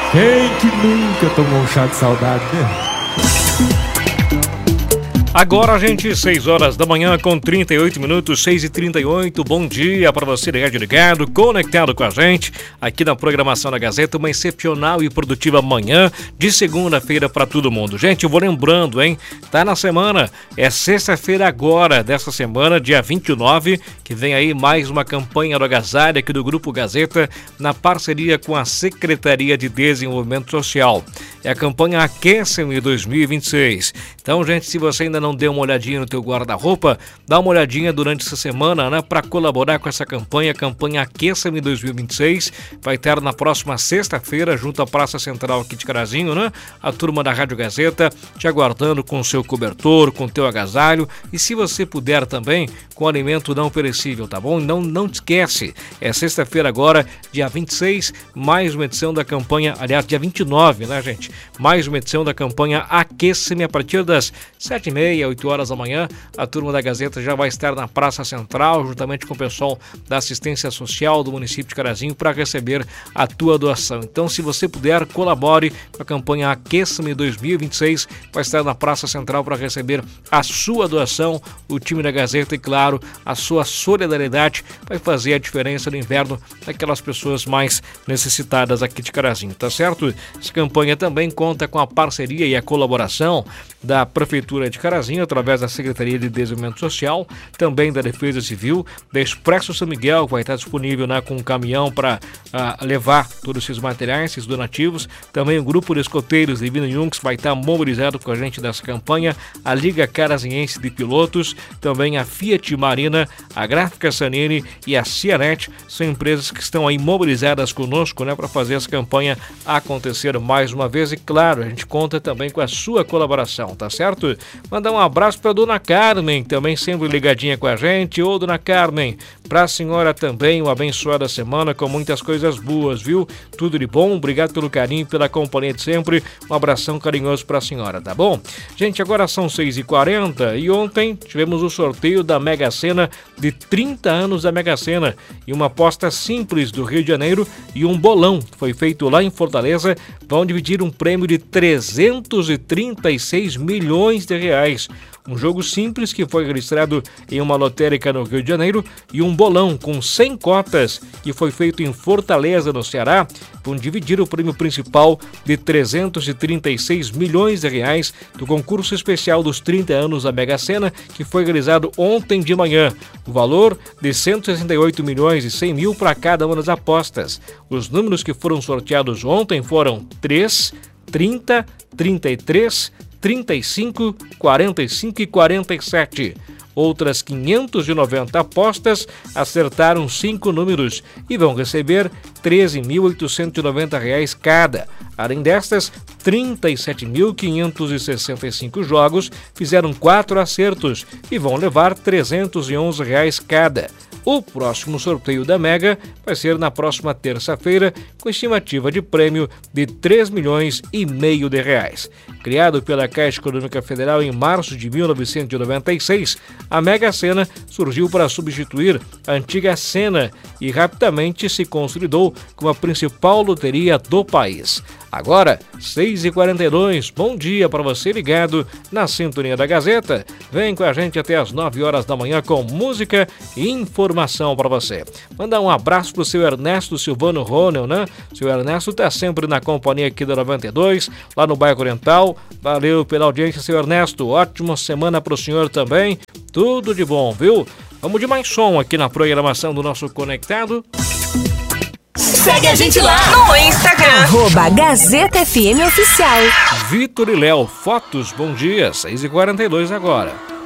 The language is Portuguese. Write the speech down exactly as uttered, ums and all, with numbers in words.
Quem que nunca tomou um chá de saudade, né? Agora, gente, seis horas da manhã com trinta e oito minutos, seis e trinta e oito. Bom dia para você ligado, ligado, conectado com a gente aqui na programação da Gazeta. Uma excepcional e produtiva manhã de segunda-feira para todo mundo. Gente, eu vou lembrando, hein? Tá na semana, é sexta-feira agora dessa semana, dia vinte e nove, que vem aí mais uma campanha do agasalho aqui do Grupo Gazeta na parceria com a Secretaria de Desenvolvimento Social. É a campanha Aqueça-me dois mil e vinte e seis. Então, gente, se você ainda não deu uma olhadinha no teu guarda-roupa, dá uma olhadinha durante essa semana, né, para colaborar com essa campanha, a campanha Aqueça-me dois mil e vinte e seis. Vai estar na próxima sexta-feira, junto à Praça Central aqui de Carazinho, né? A turma da Rádio Gazeta te aguardando com o seu cobertor, com o teu agasalho e, se você puder também, com alimento não perecível, tá bom? Não, não te esquece, é sexta-feira agora, dia vinte e seis, mais uma edição da campanha, aliás, dia vinte e nove, né, gente? Mais uma edição da campanha Aqueça-me a partir das sete e meia, oito horas da manhã. A turma da Gazeta já vai estar na Praça Central, juntamente com o pessoal da assistência social do município de Carazinho, para receber a tua doação. Então, se você puder, colabore com a campanha Aqueça-me dois mil e vinte e seis. Vai estar na Praça Central para receber a sua doação. O time da Gazeta e, claro, a sua solidariedade vai fazer a diferença no inverno daquelas pessoas mais necessitadas aqui de Carazinho, tá certo? Essa campanha também conta com a parceria e a colaboração da Prefeitura de Carazinho, através da Secretaria de Desenvolvimento Social, também da Defesa Civil, da Expresso São Miguel, que vai estar disponível, né, com um caminhão para uh, levar todos esses materiais, esses donativos. Também o Grupo de Escoteiros Divino Junks vai estar mobilizado com a gente nessa campanha, a Liga Carazinhense de Pilotos, também a Fiat Marina, a Gráfica Sanini e a Cianet são empresas que estão aí mobilizadas conosco, né, para fazer essa campanha acontecer mais uma vez. E, claro, a gente conta também com a sua colaboração, tá certo? Mandar um abraço para Dona Carmen, também sempre ligadinha com a gente. Ô, Dona Carmen, para a senhora também uma abençoada semana com muitas coisas boas, viu? Tudo de bom, obrigado pelo carinho, pela companhia de sempre. Um abração carinhoso para a senhora, tá bom? Gente, agora são seis e quarenta e ontem tivemos o sorteio da Mega Sena de trinta anos da Mega Sena e uma aposta simples do Rio de Janeiro e um bolão que foi feito lá em Fortaleza. Vão dividir um prêmio de trezentos e trinta e seis milhões de reais. Um jogo simples que foi registrado em uma lotérica no Rio de Janeiro e um bolão com cem cotas que foi feito em Fortaleza, no Ceará, vão dividir o prêmio principal de trezentos e trinta e seis milhões de reais do concurso especial dos trinta anos da Mega Sena, que foi realizado ontem de manhã. O valor de cento e sessenta e oito milhões e cem mil para cada uma das apostas. Os números que foram sorteados ontem foram três, trinta, trinta e três, trinta e cinco, quarenta e cinco e quarenta e sete. Outras quinhentas e noventa apostas acertaram cinco números e vão receber treze mil oitocentos e noventa reais cada. Além destas, trinta e sete mil quinhentos e sessenta e cinco jogos fizeram quatro acertos e vão levar trezentos e onze reais cada. O próximo sorteio da Mega vai ser na próxima terça-feira, com estimativa de prêmio de três milhões e meio de reais. Criado pela Caixa Econômica Federal em março de mil novecentos e noventa e seis, a Mega Sena surgiu para substituir a antiga Sena e rapidamente se consolidou como a principal loteria do país. Agora, seis e quarenta e dois, bom dia para você ligado na sintonia da Gazeta. Vem com a gente até as nove horas da manhã com música e informação para você. Mandar um abraço pro seu Ernesto Silvano Ronel, né? Seu Ernesto tá sempre na companhia aqui da noventa e dois, lá no bairro Oriental. Valeu pela audiência, seu Ernesto. Ótima semana pro senhor também. Tudo de bom, viu? Vamos de mais som aqui na programação do nosso Conectado. Segue a gente lá no Instagram, arroba Gazeta F M Oficial. Vitor e Léo, fotos, bom dia, seis e quarenta e dois agora.